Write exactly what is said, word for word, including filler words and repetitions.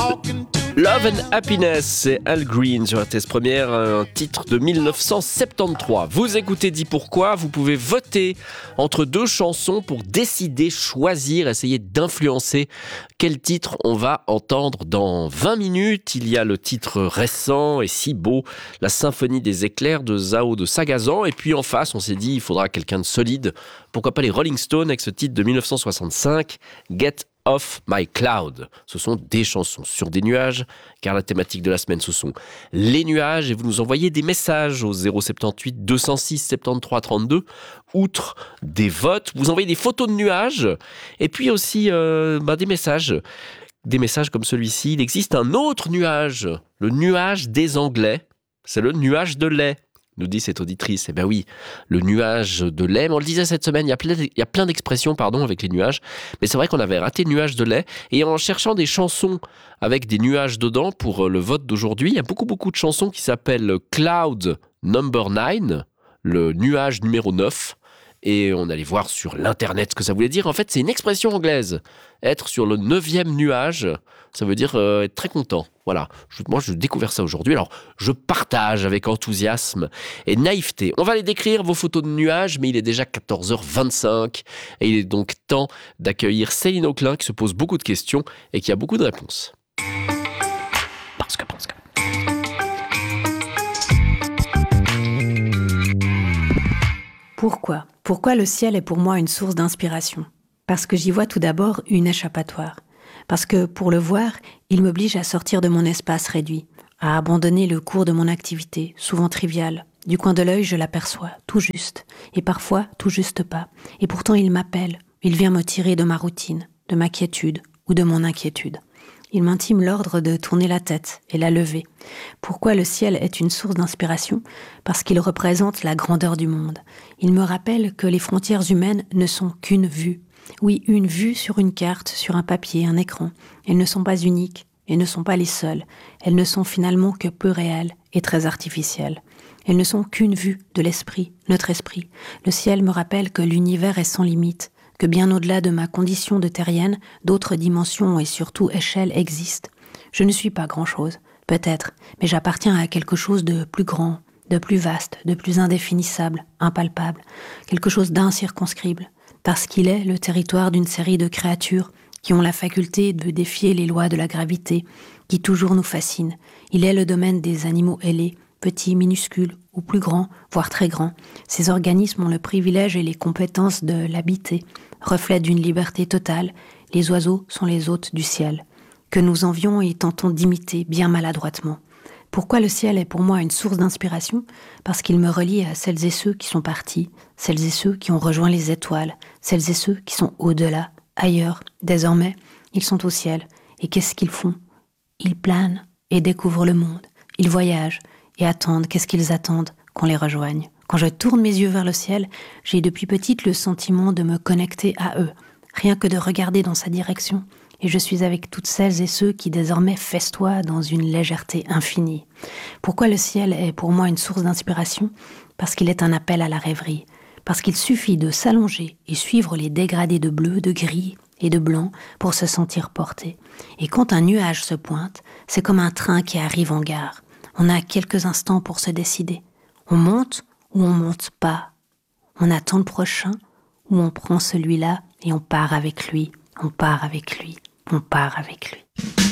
Love and Happiness, c'est Al Green sur la thèse première, un titre de dix-neuf cent soixante-treize. Vous écoutez Dis Pourquoi, vous pouvez voter entre deux chansons pour décider, choisir, essayer d'influencer quel titre on va entendre dans vingt minutes. Il y a le titre récent et si beau, La Symphonie des éclairs de Zao de Sagazan. Et puis en face, on s'est dit, il faudra quelqu'un de solide. Pourquoi pas les Rolling Stones avec ce titre de dix-neuf cent soixante-cinq, Get Off My Cloud. Ce sont des chansons sur des nuages, car la thématique de la semaine, ce sont les nuages, et vous nous envoyez des messages au zéro soixante-dix-huit deux cent six soixante-treize trente-deux. Outre des votes, vous envoyez des photos de nuages, et puis aussi euh, bah, des messages. Des messages comme celui-ci. Il existe un autre nuage, le nuage des Anglais. C'est le nuage de lait, nous dit cette auditrice. Eh bien oui, le nuage de lait. Mais on le disait cette semaine, il y a plein, il y a plein d'expressions pardon, avec les nuages. Mais c'est vrai qu'on avait raté le nuage de lait. Et en cherchant des chansons avec des nuages dedans pour le vote d'aujourd'hui, il y a beaucoup, beaucoup de chansons qui s'appellent Cloud Number nine, le nuage numéro neuf. Et on allait voir sur l'internet ce que ça voulait dire. En fait, c'est une expression anglaise. Être sur le neuvième nuage, ça veut dire euh, être très content. Voilà. Je, moi, je découvre ça aujourd'hui. Alors, je partage avec enthousiasme et naïveté. On va les décrire, vos photos de nuages, mais il est déjà quatorze heures vingt-cinq. Et il est donc temps d'accueillir Céline Auclin, qui se pose beaucoup de questions et qui a beaucoup de réponses. Parce que, parce que... Pourquoi ? Pourquoi le ciel est pour moi une source d'inspiration ? Parce que j'y vois tout d'abord une échappatoire. Parce que, pour le voir, il m'oblige à sortir de mon espace réduit, à abandonner le cours de mon activité, souvent triviale. Du coin de l'œil, je l'aperçois, tout juste, et parfois tout juste pas. Et pourtant, il m'appelle, il vient me tirer de ma routine, de ma quiétude ou de mon inquiétude. Il m'intime l'ordre de tourner la tête et la lever. Pourquoi le ciel est une source d'inspiration ? Parce qu'il représente la grandeur du monde. Il me rappelle que les frontières humaines ne sont qu'une vue. Oui, une vue sur une carte, sur un papier, un écran. Elles ne sont pas uniques et ne sont pas les seules. Elles ne sont finalement que peu réelles et très artificielles. Elles ne sont qu'une vue de l'esprit, notre esprit. Le ciel me rappelle que l'univers est sans limite, que bien au-delà de ma condition de terrienne, d'autres dimensions et surtout échelles existent. Je ne suis pas grand-chose, peut-être, mais j'appartiens à quelque chose de plus grand, de plus vaste, de plus indéfinissable, impalpable, quelque chose d'incirconscriptible, parce qu'il est le territoire d'une série de créatures qui ont la faculté de défier les lois de la gravité, qui toujours nous fascinent. Il est le domaine des animaux ailés, petits, minuscules ou plus grands, voire très grands. Ces organismes ont le privilège et les compétences de l'habiter, reflet d'une liberté totale. Les oiseaux sont les hôtes du ciel, que nous envions et tentons d'imiter bien maladroitement. Pourquoi le ciel est pour moi une source d'inspiration ? Parce qu'il me relie à celles et ceux qui sont partis, celles et ceux qui ont rejoint les étoiles, celles et ceux qui sont au-delà, ailleurs. Désormais, ils sont au ciel. Et qu'est-ce qu'ils font ? Ils planent et découvrent le monde. Ils voyagent et attendent. Qu'est-ce qu'ils attendent ? Qu'on les rejoigne. Quand je tourne mes yeux vers le ciel, j'ai depuis petite le sentiment de me connecter à eux, rien que de regarder dans sa direction. Et je suis avec toutes celles et ceux qui désormais festoient dans une légèreté infinie. Pourquoi le ciel est pour moi une source d'inspiration ? Parce qu'il est un appel à la rêverie. Parce qu'il suffit de s'allonger et suivre les dégradés de bleu, de gris et de blanc pour se sentir porté. Et quand un nuage se pointe, c'est comme un train qui arrive en gare. On a quelques instants pour se décider. On monte ou on monte pas. On attend le prochain ou on prend celui-là et on part avec lui. On part avec lui. On part avec lui.